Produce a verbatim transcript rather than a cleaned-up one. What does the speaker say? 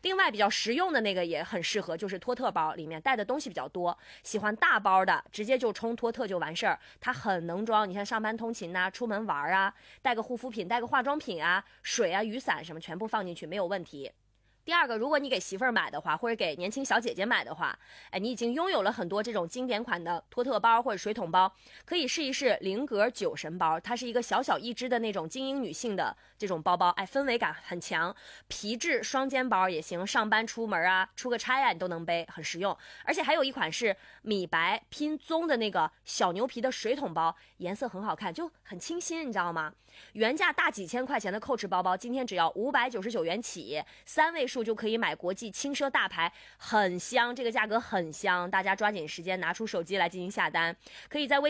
另外比较实用的那个也很适合，就是托特包，里面带的东西比较多，喜欢大包的直接就冲托特就完事儿，它很能装。你像上班通勤呐、啊，出门玩啊，带个护肤品，带个化妆品啊，水啊、雨伞什么全部放进去没有问题。第二个，如果你给媳妇儿买的话，或者给年轻小姐姐买的话，哎，你已经拥有了很多这种经典款的托特包或者水桶包，可以试一试菱格酒神包，它是一个小小一只的那种精英女性的这种包包，哎，氛围感很强，皮质双肩包也行，上班出门啊，出个差啊，你都能背，很实用。而且还有一款是米白拼棕的那个小牛皮的水桶包，颜色很好看，就很清新，你知道吗？原价大几千块钱的 Coach 包包，今天只要五百九十九元起，三位数就可以买国际轻奢大牌，很香，这个价格很香，大家抓紧时间拿出手机来进行下单，可以在微